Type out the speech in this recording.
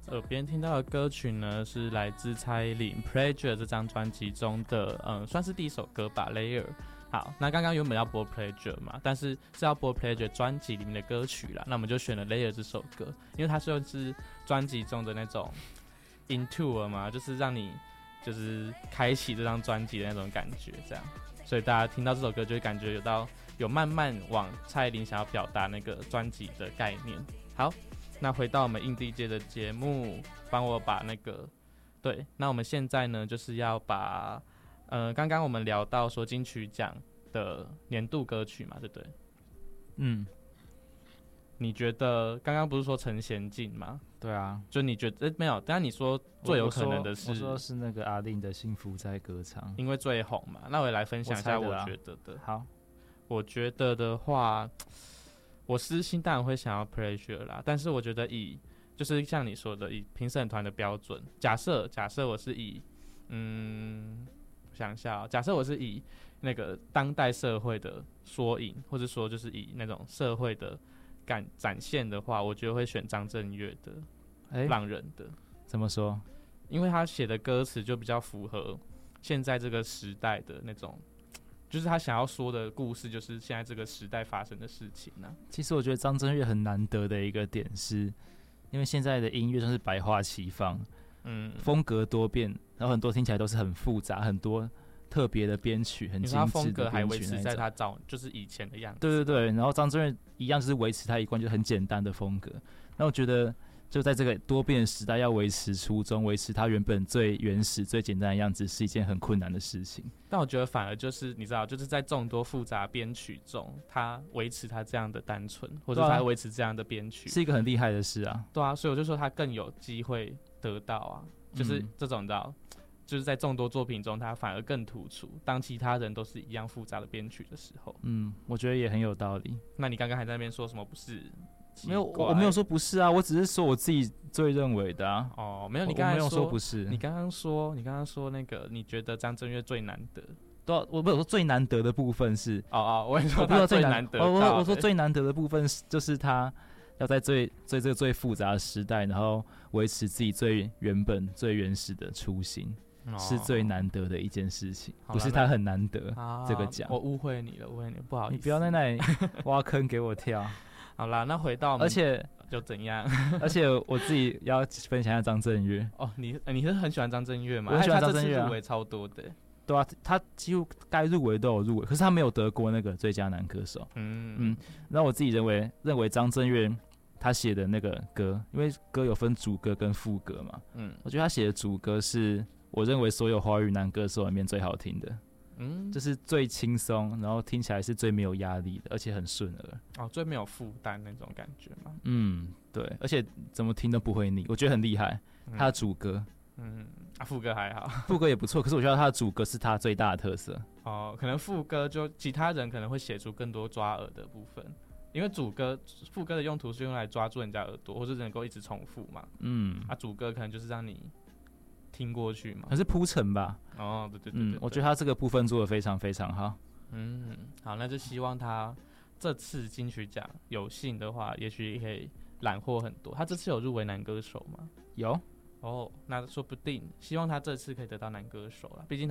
耳边听到的歌曲呢，是来自蔡依林《Pleasure》这张专辑中的，算是第一首歌吧，《Layer》。好，那刚刚原本要播《Pleasure》嘛，但是要播《Pleasure》专辑里面的歌曲啦，那我们就选了《Layer》这首歌，因为它就是专辑中的那种 into 嘛，就是让你就是开启这张专辑的那种感觉，这样，所以大家听到这首歌就会感觉有慢慢往蔡依林想要表达那个专辑的概念。好。那回到我们印地界的节目，帮我把那个对，那我们现在呢就是要把刚刚我们聊到说金曲奖的年度歌曲嘛，对不对？你觉得刚刚不是说陈娴静吗？ 对啊， 就你觉得没有？但你说最有可能的是， 我说是那个阿令的《幸福在歌唱》， 因为最红嘛。那我也来分享一下我觉得的。 好， 我觉得的话。我私心当然会想要 Pleasure 啦，但是我觉得就是像你说的，以评审团的标准，假设我是以想一下假设我是以那个当代社会的缩影，或者说就是以那种社会的展现的话，我觉得会选张震岳的《浪人》的。 怎么说？ 因为他写的歌词就比较符合现在这个时代的那种。就是他想要说的故事，就是现在这个时代发生的事情啊。 其实我觉得张震岳很难得的一个点是，因为现在的音乐算是百花齐放，风格多变，然后很多听起来都是很复杂，很多特别的编曲，很精致的编曲， 风格还维持在他就是以前的样子。 对对对，然后张震岳一样就是维持他一贯就很简单的风格。那我觉得。就在这个多变的时代，要维持初衷，维持它原本最原始、最简单的样子，是一件很困难的事情。 但我觉得反而就是你知道，就是在众多复杂编曲中，他维持他这样的单纯，或者他维持这样的编曲， 是一个很厉害的事啊。 对啊，所以我就说他更有机会得到啊，就是这种你知道，就是在众多作品中，他反而更突出。当其他人都是一样复杂的编曲的时候， 我觉得也很有道理。 那你刚刚还在那边说什么不是？ 没有，我没有说不是啊，我只是说我自己最认为的啊。 哦，没有，你刚才没有说不是。 你刚刚说那个，你觉得张震岳最难得？ 对啊，我没有说最难得的部分是我也说他最难得。 我说最难得的部分就是他要在这个最复杂的时代，然后维持自己最原本、最原始的初心。是最难得的一件事情，不是他很难得这个奖。 我误会你了，不好意思。 你不要在那里挖坑给我跳。 好啦，那回到我们， 而且就怎样？ 而且我自己要分享一下张震岳。 哦，你是很喜欢张震岳吗？ 我很喜欢张震岳， 他这次入围超多的。 对啊，他几乎该入围都有入围，可是他没有得过那个最佳男歌手。那我自己认为张震岳他写的那个歌，因为歌有分主歌跟副歌嘛，我觉得他写的主歌是我认为所有华语男歌手里面最好听的。就是最轻松，然后听起来是最没有压力的，而且很顺耳。 最没有负担那种感觉嘛。 对，而且怎么听都不会腻，我觉得很厉害。他的主歌， 副歌还好， 副歌也不错，可是我觉得他的主歌是他最大的特色。 可能副歌就其他人可能会写出更多抓耳的部分，因为副歌的用途是用来抓住人家耳朵，或是能够一直重复嘛。主歌可能就是让你听过去嘛， 可是铺陈吧。 对， 我觉得他这个部分做得非常非常好。 好，那就希望他这次金曲奖有幸的话，也许也可以揽获很多。他这次有入围男歌手吗？ 有。 那说不定，希望他这次可以得到男歌手啦，毕竟